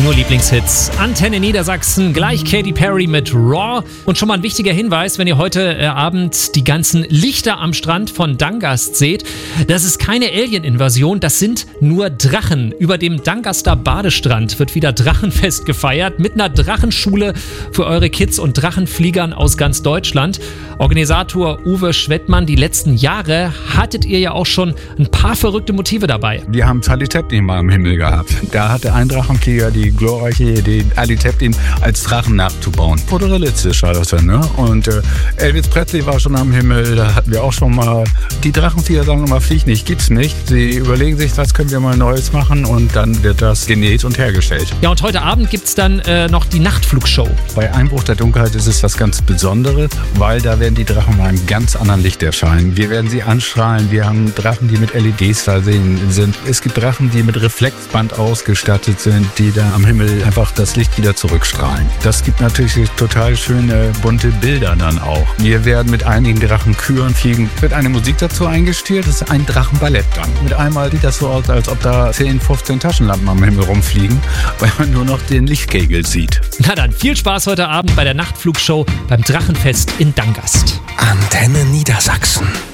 Nur Lieblingshits. Antenne Niedersachsen, gleich Katy Perry mit Raw. Und schon mal ein wichtiger Hinweis, wenn ihr heute Abend die ganzen Lichter am Strand von Dangast seht. Das ist keine Alien-Invasion, das sind nur Drachen. Über dem Dangaster Badestrand wird wieder Drachenfest gefeiert mit einer Drachenschule für eure Kids und Drachenfliegern aus ganz Deutschland. Organisator Uwe Schwettmann, die letzten Jahre hattet ihr ja auch schon ein paar verrückte Motive dabei. Wir haben Ali Chaplin mal im Himmel gehabt. Da hatte ein Drachenflieger die glorreiche Idee, Ali Chaplin als Drachen nachzubauen. Fotorealistisch war das dann, ne? Und Elvis Presley war schon am Himmel, da hatten wir auch schon mal. Die Drachenflieger sagen immer, flieg nicht, gibt's nicht. Sie überlegen sich, was können wir mal Neues machen und dann wird das genäht und hergestellt. Ja, und heute Abend gibt's dann noch die Nachtflugshow. Bei Einbruch der Dunkelheit ist es was ganz Besonderes, weil da werden die Drachen mal einem ganz anderen Licht erscheinen. Wir werden sie anstrahlen. Wir haben Drachen, die mit LEDs versehen sind. Es gibt Drachen, die mit Reflexband ausgestattet sind, die da am Himmel einfach das Licht wieder zurückstrahlen. Das gibt natürlich total schöne, bunte Bilder dann auch. Wir werden mit einigen Drachenchören fliegen. Wird eine Musik dazu eingestellt, das ist ein Drachenballett dann. Mit einmal sieht das so aus, als ob da 10, 15 Taschenlampen am Himmel rumfliegen, weil man nur noch den Lichtkegel sieht. Na dann, viel Spaß heute Abend bei der Nachtflugshow beim Drachenfest in Dangast. Antenne Niedersachsen.